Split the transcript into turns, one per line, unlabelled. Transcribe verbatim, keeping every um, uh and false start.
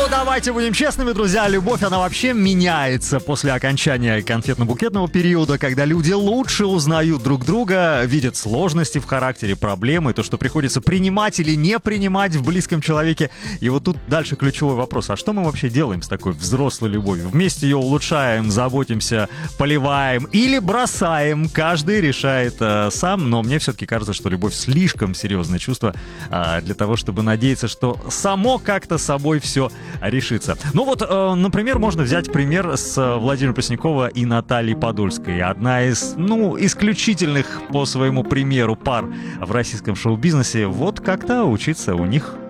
Давайте будем честными, друзья, любовь, она вообще меняется после окончания конфетно-букетного периода, когда люди лучше узнают друг друга, видят сложности в характере, проблемы, то, что приходится принимать или не принимать в близком человеке. И вот тут дальше ключевой вопрос: а что мы вообще делаем с такой взрослой любовью? Вместе ее улучшаем, заботимся, поливаем или бросаем? Каждый решает э, сам, но мне все-таки кажется, что любовь слишком серьезное чувство э, для того, чтобы надеяться, что само как-то собой все решится. Ну вот, э, например, можно взять пример с Владимира Преснякова и Натальи Подольской. Одна из, ну, исключительных по своему примеру пар в российском шоу-бизнесе. Вот как-то учиться у них